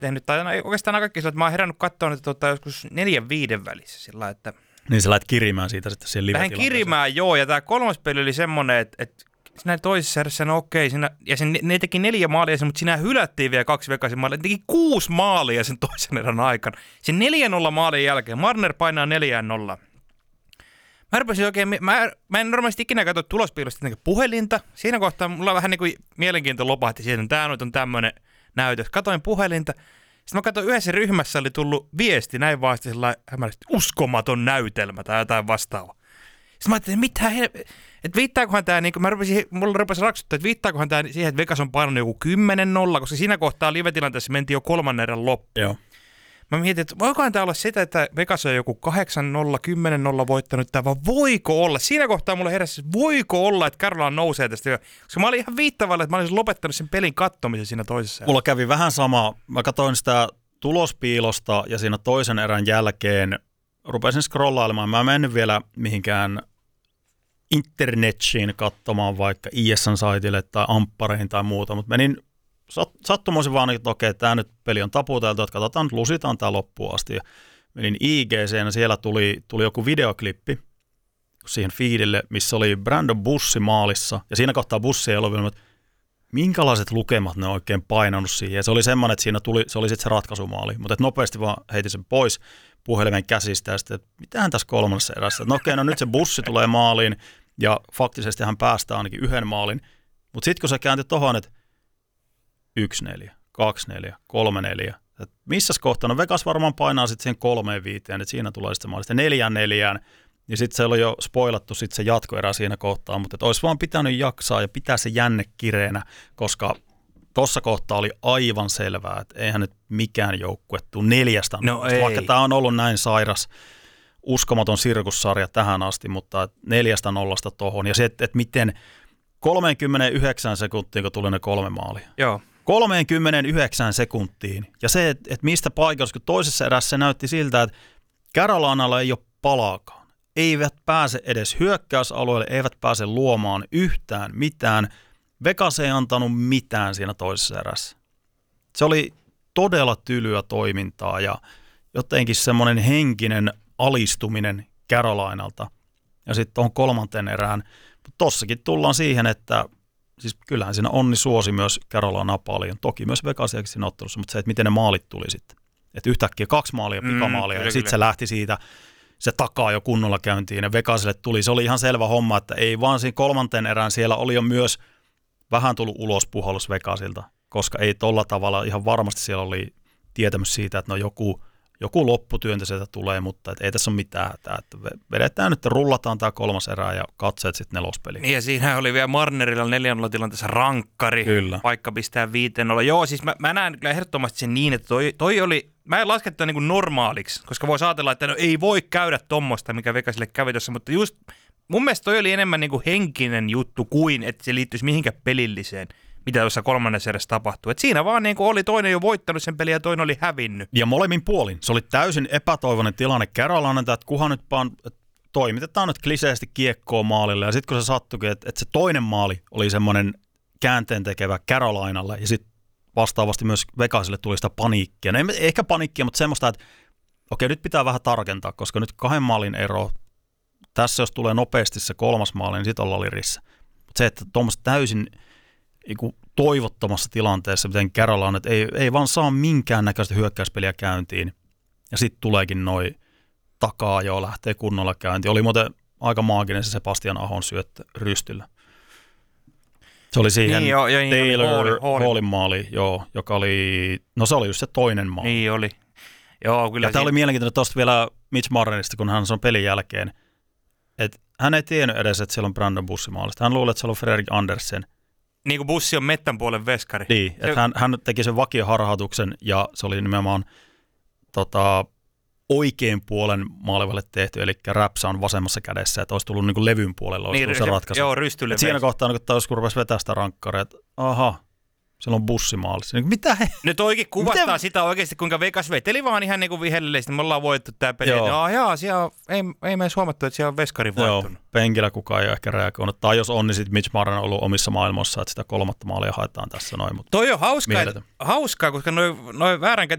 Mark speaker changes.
Speaker 1: tehnyt, tai oikeastaan kaikki sillä, että mä oon herännyt katsoa joskus 4-5 välissä sillä, että...
Speaker 2: Niin sä lähdet kirimään siitä sitten siihen live-tilanteeseen.
Speaker 1: Vähän kirimään, joo, ja tää kolmas peli oli semmonen, että siinä toisessa erässä, no okei, siinä, ja ne teki 4 maalia, mutta siinä hylättiin vielä 2 Vegasin maalia. Ne teki 6 maalia sen toisen erän aikana. Sen 4-0 maalin jälkeen Marner painaa 4-0. Mä rupesin oikein, mä en normaalisti ikinä katso tulospiilosta puhelinta. Siinä kohtaa mulla vähän niin kuin mielenkiinto lopahti siihen, että tää nyt on tämmönen näytös. Katoin puhelinta. Sitten mä katsoin, yhdessä ryhmässä oli tullut viesti näin vaan sellainen uskomaton näytelmä tai jotain vastaavaa. Sitten mä ajattelin, että viittaakohan tää, niin mulla rupesi raksuttaa, että viittaakohan tää siihen, että Vegas on painanut joku 10-0, koska siinä kohtaa live-tilanteessa mentiin jo 3. erän loppuun.
Speaker 2: Joo.
Speaker 1: Mä mietin, että voikohan tää olla sitä, että Vegas on joku 8-0, 10-0 voittanut tää, vaan voiko olla? Siinä kohtaa mulle heräsi, voiko olla, että Carolina nousee tästä, koska mä olin ihan viittavalle, että mä olisin lopettanut sen pelin kattomisen siinä toisessa.
Speaker 2: Mulla kävi vähän sama. Mä katsoin sitä tulospiilosta ja siinä toisen erän jälkeen rupesin scrollailemaan. Mä en mennyt vielä mihinkään internetsiin katsomaan vaikka ISN-saitille tai Amppareihin tai muuta, mutta menin sattumoisin vaan, että okei, tämä nyt peli on taputeltu, että katsotaan nyt, lusitaan tämä loppuun asti. Ja menin IGC:n ja siellä tuli joku videoklippi siihen feedille, missä oli Brandon Bussi maalissa. Ja siinä kohtaa Bussi ei ollut vielä, että minkälaiset lukemat ne on oikein painanut siihen. Ja se oli semmoinen, että se oli sitten se ratkaisumaali. Mutta nopeasti vaan heitin sen pois puhelimen käsistä ja sitten, että mitähän tässä kolmannessa erässä. No okei, no nyt se Bussi tulee maaliin ja faktisesti hän päästää ainakin 1 maalin. Mutta sitten kun se kääntyi tohon, että 1-4, 2-4, 3-4. Missäs kohtaa? No Vegas varmaan painaa sitten siihen 3-5, että siinä tulee sitten maali. Sitten 4-4, niin sitten se oli jo spoilattu sitten se jatkoerä siinä kohtaa, mutta että olisi vaan pitänyt jaksaa ja pitää se jänne kireenä, koska tuossa kohtaa oli aivan selvää, että eihän nyt mikään joukkue tule 4-0. No vaikka tämä on ollut näin sairas, uskomaton sirkussarja tähän asti, mutta 4-0 tohon. Ja se, että miten 39 sekuntiin, kun tuli ne 3 maalia.
Speaker 1: Joo.
Speaker 2: 39 sekuntiin. Ja se, että mistä paikassa, kun toisessa erässä se näytti siltä, että Carolinalla ei ole palaakaan. Eivät pääse edes hyökkäysalueelle, eivät pääse luomaan yhtään mitään. Vegas ei antanut mitään siinä toisessa erässä. Se oli todella tylyä toimintaa ja jotenkin semmoinen henkinen alistuminen Carolinalta. Ja sitten tuohon 3. erään. Mutta tossakin tullaan siihen, että siis kyllähän siinä onni suosi myös Carolinaa paljon. Toki myös Vegasiakin siinä ottelussa, mutta se, että miten ne maalit tuli sitten. Että yhtäkkiä 2 maalia, pikamaalia, ja sitten se lähti siitä, se takaa jo kunnolla käyntiin, ja Vegasille tuli. Se oli ihan selvä homma, että ei vaan siinä 3. erään siellä oli jo myös vähän tullut ulos puhallus Vegasilta, koska ei tolla tavalla, ihan varmasti siellä oli tietämys siitä, että no joku lopputyöntö sieltä tulee, mutta ei tässä ole mitään hätää. Että vedetään nyt, rullataan tämä 3. erää ja katseet sitten 4.
Speaker 1: Niin ja siinä oli vielä Marnerilla 4-0 tilanteessa rankkari. Kyllä. Vaikka pistää 5-0. Joo, siis mä näen kyllä ehdottomasti sen niin, että toi oli, mä en laske tätä niin kuin normaaliksi, koska voi ajatella, että no ei voi käydä tommoista, mikä Vegasille kävi tuossa, mutta just mun mielestä toi oli enemmän niin kuin henkinen juttu kuin, että se liittyisi mihinkään pelilliseen, mitä tuossa 3. erässä tapahtui. Et siinä vaan niin oli toinen jo voittanut sen pelin ja toinen oli hävinnyt.
Speaker 2: Ja molemmin puolin. Se oli täysin epätoivoinen tilanne Carolinalta, että kunhan nyt toimitetaan nyt kliseisesti kiekkoa maalille. Ja sitten kun se sattuikin, että se toinen maali oli semmoinen käänteen tekevä Carolinalle ja sitten vastaavasti myös Vegasille tuli sitä paniikkia. No ei ehkä paniikkia, mutta semmoista, että okei, nyt pitää vähän tarkentaa, koska nyt 2 maalin ero. Tässä jos tulee nopeasti se 3. maali, niin sitten ollaan lirissä. Mutta se, että tuommoista täysin toivottomassa tilanteessa, miten Carolina, että ei vaan saa minkäännäköistä hyökkäyspeliä käyntiin. Ja sitten tuleekin noi takaa jo, lähtee kunnolla käyntiin. Oli muuten aika maaginen se Sebastian Ahon syöttö rystyllä. Se oli siihen Taylor Hallin maali, joo, joka oli, no se oli just se toinen maali.
Speaker 1: Niin oli. Joo, kyllä.
Speaker 2: Ja tämä oli mielenkiintoinen tuosta vielä Mitch Marnerista, kun hän sanoi pelin jälkeen, että hän ei tiennyt edes, että siellä on Brandon Bussi maalista. Hän luuli, että siellä on Fredrik Andersen.
Speaker 1: Niin kuin Bussi on mettän puolen veskari.
Speaker 2: Niin, että hän teki sen vakioharhautuksen ja se oli nimenomaan oikein puolen maalivalle tehty, eli räpsä on vasemmassa kädessä, että olisi tullut niin kuin levyn puolella, olisi tullut se ratkaisu.
Speaker 1: Joo, rystylle.
Speaker 2: Siinä kohtaa, kun joskus rupesi vetää sitä rankkaria, että aha, siellä on Bussi maalissa. Niin, mitä he?
Speaker 1: Nyt oikein kuvastaa sitä oikeasti, kuinka Vegas veteli vaan ihan niin kuin vihellille, sitten me ollaan voittu tämä peli. Joo, siellä ei me edes huomattu, että siellä on veskari voittunut. Joo,
Speaker 2: penkillä kukaan ei ole ehkä reagoinut. Tai jos on, niin sitten Mitch Marner on ollut omissa maailmassa, että sitä 3. maalia haetaan tässä noin. Mutta
Speaker 1: toi on hauskaa, koska noi vääränkäytökset